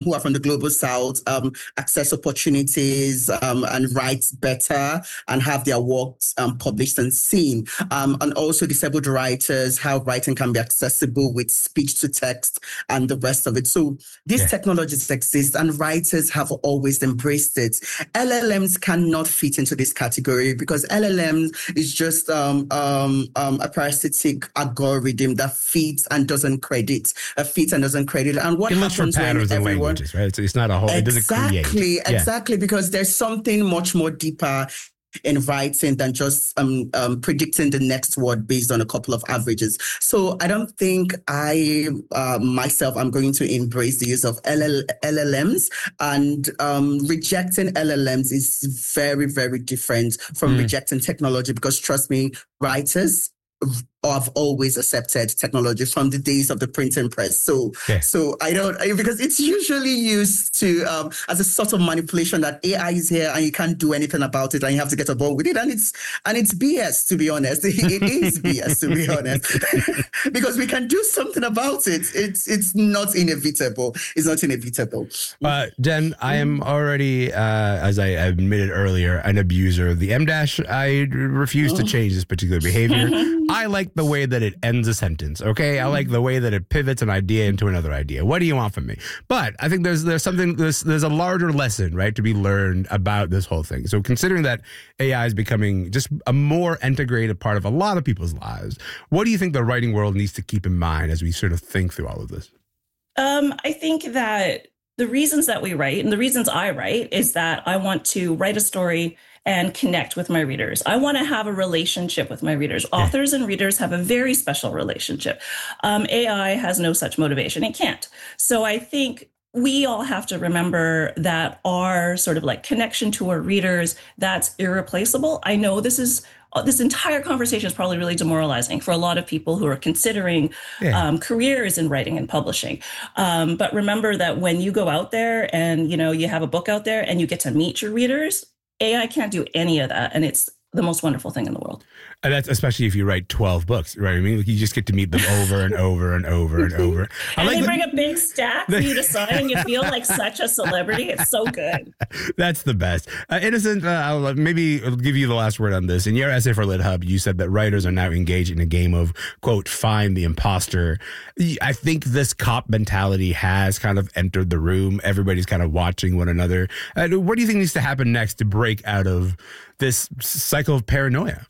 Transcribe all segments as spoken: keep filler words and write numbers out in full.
who are from the global south um, access opportunities um, and write better and have their works um, published and seen. Um, and also disabled writers, how writing can be accessible with speech to text and the rest of it. So these yeah. technologies exist and writers have always embraced it. L L Ms cannot fit into this category because L L Ms is just um, um, um, a parasitic algorithm that feeds and doesn't credit, uh, feeds and doesn't credit. And what it happens looks for patterns when and everyone, languages, right? So it's not a whole. Exactly, it doesn't create. Exactly, yeah. because there's something much more deeper in writing than just um, um, predicting the next word based on a couple of averages. So I don't think I uh, myself am going to embrace the use of L L Ms, and um, rejecting L L Ms is very, very different from mm. rejecting technology, because trust me, writers have always accepted technology from the days of the printing press. So, yeah. so I don't, because it's usually used to, um, as a sort of manipulation that A I is here and you can't do anything about it and you have to get on board with it. And it's, and it's B S, to be honest. It is B S, to be honest, because we can do something about it. It's, it's not inevitable. It's not inevitable. Uh, Jen, I am already, uh, as I admitted earlier, an abuser of the M dash. I refuse to change this particular behavior. I like the way that it ends a sentence, okay? I like the way that it pivots an idea into another idea. What do you want from me? But I think there's there's something, there's, there's a larger lesson, right, to be learned about this whole thing. So considering that A I is becoming just a more integrated part of a lot of people's lives, what do you think the writing world needs to keep in mind as we sort of think through all of this? Um, I think that the reasons that we write, and the reasons I write, is that I want to write a story and connect with my readers. I want to have a relationship with my readers. Authors and readers have a very special relationship. Um, A I has no such motivation. It can't. So I think we all have to remember that our sort of like connection to our readers, that's irreplaceable. I know this is this entire conversation is probably really demoralizing for a lot of people who are considering yeah. um, careers in writing and publishing. Um, but remember that when you go out there and, you know, you have a book out there and you get to meet your readers, A I can't do any of that. And it's the most wonderful thing in the world. And that's especially if you write twelve books, right? I mean, like you just get to meet them over and over and over and over. I and like they the, bring a big stack for you to sign and you feel like such a celebrity. It's so good. That's the best. Uh, Innocent, uh, I'll maybe I'll give you the last word on this. In your essay for LitHub, you said that writers are now engaged in a game of, quote, find the imposter. I think this cop mentality has kind of entered the room. Everybody's kind of watching one another. Uh, what do you think needs to happen next to break out of this cycle of paranoia?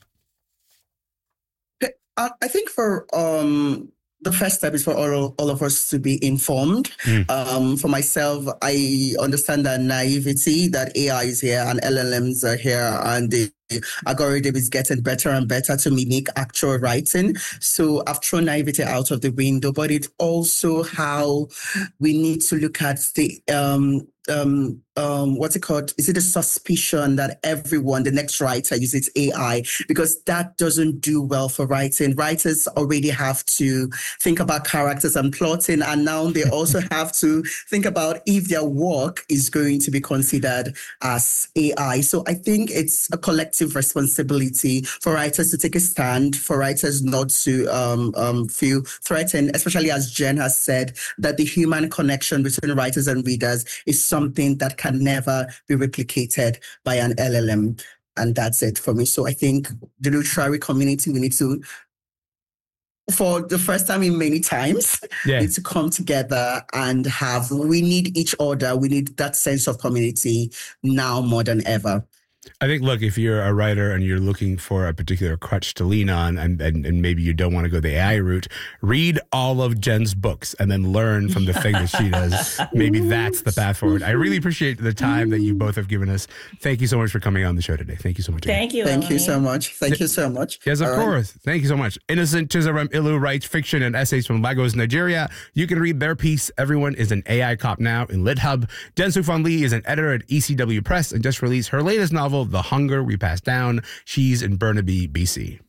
I think for um, the first step is for all, all of us to be informed. Mm. Um, for myself, I understand that naivety that A I is here and L L Ms are here and the algorithm is getting better and better to mimic actual writing. So I've thrown naivety out of the window, but it's also how we need to look at the um, um, um, what's it called? Is it a suspicion that everyone, the next writer, uses A I? Because that doesn't do well for writing. Writers already have to think about characters and plotting, and now they also have to think about if their work is going to be considered as A I. So I think it's a collective responsibility for writers to take a stand, for writers not to um, um, feel threatened, especially as Jen has said, that the human connection between writers and readers is something that can never be replicated by an L L M. And that's it for me. So I think the literary community, we need to, for the first time in many times, yeah. need to come together and have, we need each other. We need that sense of community now more than ever. I think, look, if you're a writer and you're looking for a particular crutch to lean on and, and, and maybe you don't want to go the A I route, read all of Jen's books and then learn from the thing that she does. Maybe that's the path forward. I really appreciate the time that you both have given us. Thank you so much for coming on the show today. Thank you so much. Again. Thank you. Thank Emily. you so much. Thank you so much. Yes, of all course. Right. Thank you so much. Innocent Chizaram Ilu writes fiction and essays from Lagos, Nigeria. You can read their piece, Everyone is an A I Cop Now, in LitHub. Jen Sook-Fan Lee is an editor at E C W Press and just released her latest novel, The Hunger We Pass Down. She's in Burnaby, B C.